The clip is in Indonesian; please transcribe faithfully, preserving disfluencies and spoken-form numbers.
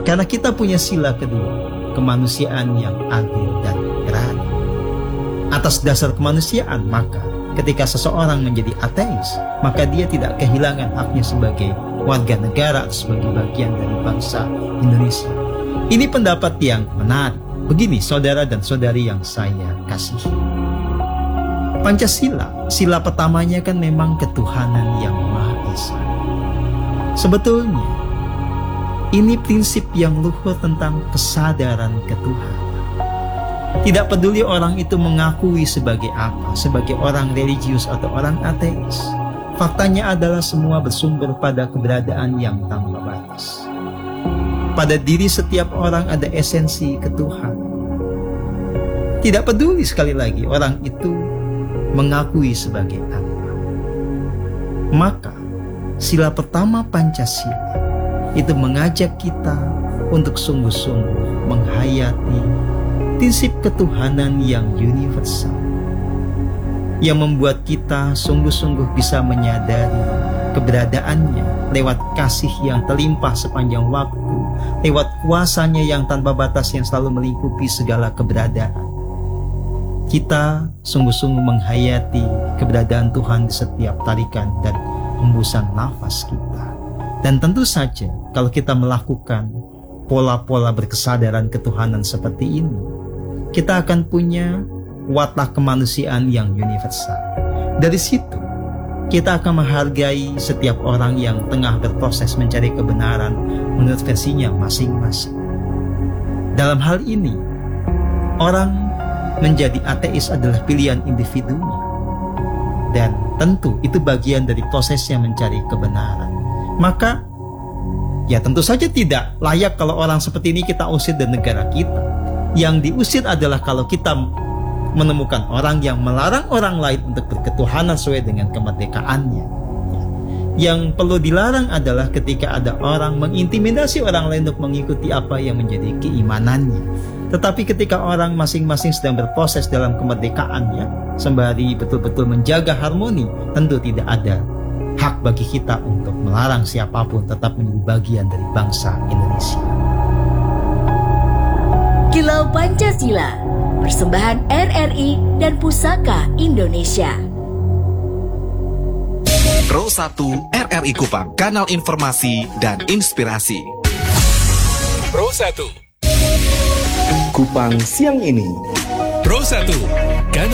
Karena kita punya sila kedua, kemanusiaan yang adil dan beradab. Atas dasar kemanusiaan, maka ketika seseorang menjadi ateis, maka dia tidak kehilangan haknya sebagai warga negara atau sebagai bagian dari bangsa Indonesia. Ini pendapat yang menarik. Begini saudara dan saudari yang saya kasihi. Pancasila, sila pertamanya kan memang ketuhanan yang Maha Esa. Sebetulnya, ini prinsip yang luhur tentang kesadaran ketuhanan. Tidak peduli orang itu mengakui sebagai apa, sebagai orang religius atau orang ateis. Faktanya adalah semua bersumber pada keberadaan yang tanpa batas. Pada diri setiap orang ada esensi ketuhanan. Tidak peduli sekali lagi orang itu mengakui sebagai apa. Maka, sila pertama Pancasila itu mengajak kita untuk sungguh-sungguh menghayati prinsip ketuhanan yang universal, yang membuat kita sungguh-sungguh bisa menyadari keberadaannya lewat kasih yang terlimpah sepanjang waktu, lewat kuasanya yang tanpa batas yang selalu melingkupi segala keberadaan. Kita sungguh-sungguh menghayati keberadaan Tuhan di setiap tarikan dan hembusan nafas kita. Dan tentu saja kalau kita melakukan pola-pola berkesadaran ketuhanan seperti ini, kita akan punya watak kemanusiaan yang universal. Dari situ, kita akan menghargai setiap orang yang tengah berproses mencari kebenaran menurut versinya masing-masing. Dalam hal ini, orang menjadi ateis adalah pilihan individunya. Dan tentu itu bagian dari prosesnya mencari kebenaran. Maka, ya tentu saja tidak layak kalau orang seperti ini kita usir dari negara kita. Yang diusir adalah kalau kita menemukan orang yang melarang orang lain untuk berketuhanan sesuai dengan kemerdekaannya. Yang perlu dilarang adalah ketika ada orang mengintimidasi orang lain untuk mengikuti apa yang menjadi keimanannya. Tetapi ketika orang masing-masing sedang berproses dalam kemerdekaannya, sembari betul-betul menjaga harmoni, tentu tidak ada hak bagi kita untuk melarang siapapun tetap menjadi bagian dari bangsa Indonesia. Kilau Pancasila, persembahan R R I dan Pusaka Indonesia. Pro satu R R I Kupang, kanal informasi dan inspirasi. Pro satu Kupang siang ini. Pro satu kanal